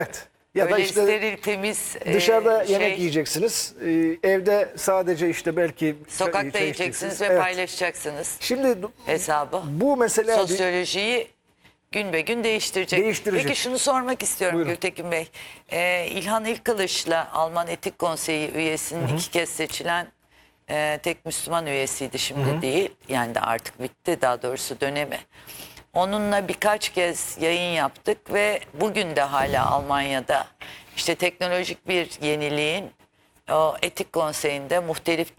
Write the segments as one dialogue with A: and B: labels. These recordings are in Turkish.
A: Evet. Ya da
B: Öyle
A: işte
B: steril, temiz
A: dışarıda yemek yiyeceksiniz. Evde sadece işte belki
B: sokakta
A: çay
B: yiyeceksiniz
A: içeceksiniz.
B: ve
A: Evet.
B: paylaşacaksınız
A: Şimdi
B: hesabı.
A: bu mesela
B: Sosyolojiyi gün be gün değiştirecek.
A: Değiştirecek.
B: Peki şunu sormak istiyorum
A: Buyurun.
B: Gültekin Bey. İlhan İlkılıç'la Alman Etik Konseyi üyesinin 2 kez seçilen tek Müslüman üyesiydi, şimdi değil. Yani de artık bitti, daha doğrusu dönemi. Onunla birkaç kez yayın yaptık ve bugün de hala Almanya'da işte teknolojik bir yeniliğin o etik konseyinde muhtelif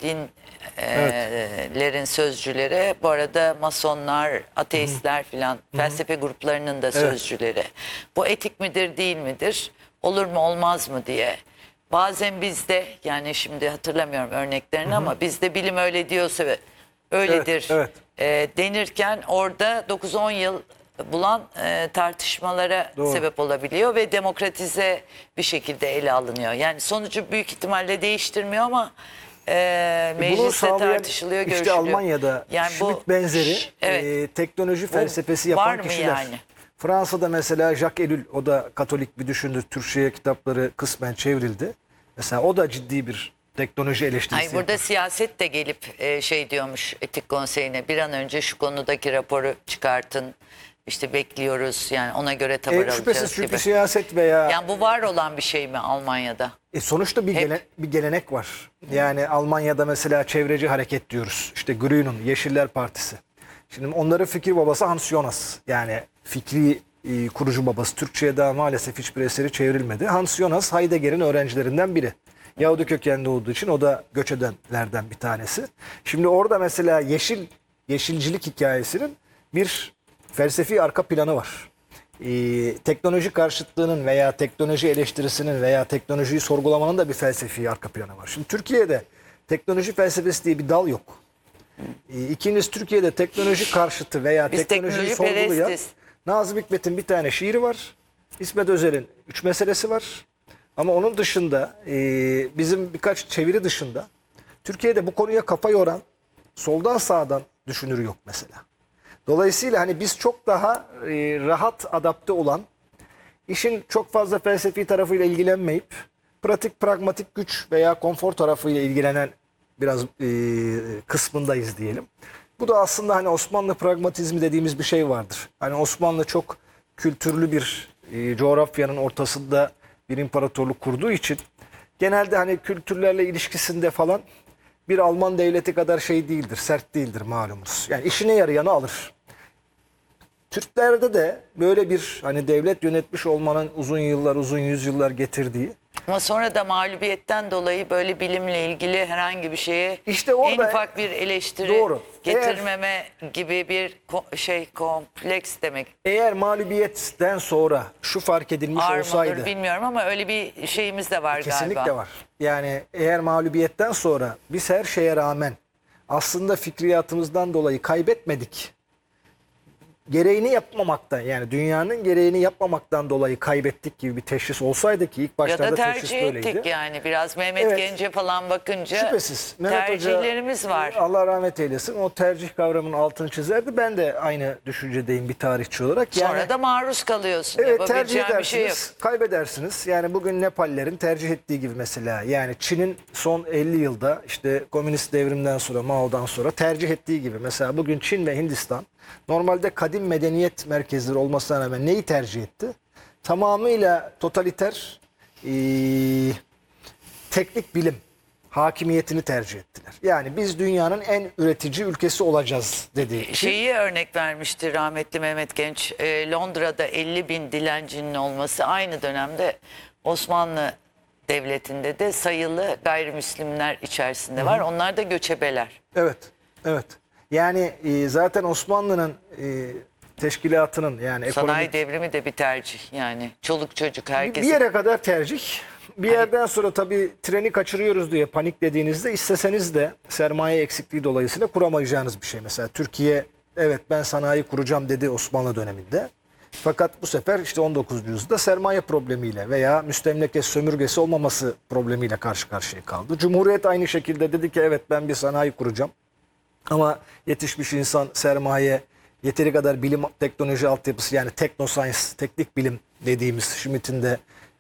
B: dinlerin sözcüleri, bu arada masonlar, ateistler filan, felsefe gruplarının da sözcüleri. Bu etik midir değil midir, olur mu olmaz mı diye. Bazen bizde, yani şimdi hatırlamıyorum örneklerini ama bizde bilim öyle diyorsa öyledir denirken orada 9-10 yıl bulan tartışmalara sebep olabiliyor ve demokratize bir şekilde ele alınıyor. Yani sonucu büyük ihtimalle değiştirmiyor ama mecliste tartışılıyor,
A: işte
B: görüşülüyor.
A: Almanya'da
B: yani
A: Schmitt benzeri teknoloji felsefesi yapan kişiler. Yani? Fransa'da mesela Jacques Ellul, o da Katolik bir düşünür. Türkçe'ye kitapları kısmen çevrildi. Mesela o da ciddi bir teknoloji eleştirisi
B: burada
A: yapar.
B: siyaset de gelip şey diyormuş etik konseyine, bir an önce şu konudaki raporu çıkartın. İşte bekliyoruz, yani ona göre tavır alacağız
A: şüphesiz çünkü
B: gibi.
A: siyaset veya...
B: Yani bu var olan bir şey mi Almanya'da?
A: Sonuçta bir gelenek var. Yani Almanya'da mesela çevreci hareket diyoruz. İşte Grünen, Yeşiller Partisi. Şimdi onların fikir babası Hans Jonas. Yani fikri kurucu babası. Türkçe'ye daha maalesef hiçbir eseri çevrilmedi. Hans Jonas Heidegger'in öğrencilerinden biri. Yahudi kökenli olduğu için o da göç edenlerden bir tanesi. Şimdi orada mesela yeşilcilik hikayesinin bir felsefi arka planı var. Teknoloji karşıtlığının veya teknoloji eleştirisinin veya teknolojiyi sorgulamanın da bir felsefi arka planı var. Şimdi Türkiye'de teknoloji felsefesi diye bir dal yok. İkincisi, Türkiye'de teknoloji karşıtı veya teknolojiyi sorgulayan Nazım Hikmet'in bir tane şiiri var. İsmet Özel'in 3 meselesi var. Ama onun dışında bizim birkaç çeviri dışında Türkiye'de bu konuya kafa yoran soldan sağdan düşünür yok mesela. Dolayısıyla hani biz çok daha rahat adapte olan, işin çok fazla felsefi tarafıyla ilgilenmeyip pratik, pragmatik güç veya konfor tarafıyla ilgilenen biraz kısmındayız diyelim. Bu da aslında hani Osmanlı pragmatizmi dediğimiz bir şey vardır. Hani Osmanlı çok kültürlü bir coğrafyanın ortasında bir imparatorluk kurduğu için genelde hani kültürlerle ilişkisinde falan bir Alman devleti kadar şey değildir, sert değildir malumunuz. Yani işine yarayanı alır. Türklerde de böyle bir hani devlet yönetmiş olmanın uzun yıllar, uzun yüzyıllar getirdiği.
B: Ama sonra da mağlubiyetten dolayı böyle bilimle ilgili herhangi bir şeye
A: işte orada,
B: en ufak bir eleştiri getirmeme gibi bir kompleks demek.
A: Eğer mağlubiyetten sonra şu fark edilmiş olsaydı.
B: Bilmiyorum ama öyle bir şeyimiz de var
A: kesinlikle
B: galiba.
A: Kesinlikle var. Yani eğer mağlubiyetten sonra biz her şeye rağmen aslında fikriyatımızdan dolayı kaybetmedik. Gereğini yapmamaktan, yani dünyanın gereğini yapmamaktan dolayı kaybettik gibi bir teşhis olsaydı ki ilk başlarda teşhis böyleydi.
B: Ya da tercih ettik yani biraz Mehmet Gence falan bakınca
A: şüphesiz, Mehmet
B: tercihlerimiz
A: Hoca,
B: var.
A: Allah rahmet eylesin, o tercih kavramının altını çizerdi. Ben de aynı düşüncedeyim bir tarihçi olarak.
B: Sonra da maruz kalıyorsun.
A: Evet, tercih edersiniz,
B: bir şey yok.
A: Kaybedersiniz. Yani bugün Nepallerin tercih ettiği gibi mesela. Yani Çin'in son 50 yılda işte komünist devrimden sonra, Mao'dan sonra tercih ettiği gibi. Mesela bugün Çin ve Hindistan normalde kadim medeniyet merkezleri olmasına rağmen neyi tercih etti? Tamamıyla totaliter teknik bilim hakimiyetini tercih ettiler. Yani biz dünyanın en üretici ülkesi olacağız dediği.
B: Şeyi örnek vermişti rahmetli Mehmet Genç. Londra'da 50.000 dilencinin olması aynı dönemde Osmanlı Devleti'nde de sayılı gayrimüslimler içerisinde var. Onlar da göçebeler.
A: Evet, evet. Yani zaten Osmanlı'nın teşkilatının yani
B: sanayi devrimi de bir tercih yani. Çoluk çocuk herkes.
A: Bir yere kadar tercih. Bir yerden sonra tabii treni kaçırıyoruz diye paniklediğinizde isteseniz de sermaye eksikliği dolayısıyla kuramayacağınız bir şey. Mesela Türkiye evet ben sanayi kuracağım dedi Osmanlı döneminde. Fakat bu sefer işte 19. yüzyılda sermaye problemiyle veya müstemleke sömürgesi olmaması problemiyle karşı karşıya kaldı. Cumhuriyet aynı şekilde dedi ki evet ben bir sanayi kuracağım. Ama yetişmiş insan, sermaye, yeteri kadar bilim teknoloji altyapısı yani teknoscience, teknik bilim dediğimiz Schmitt'in de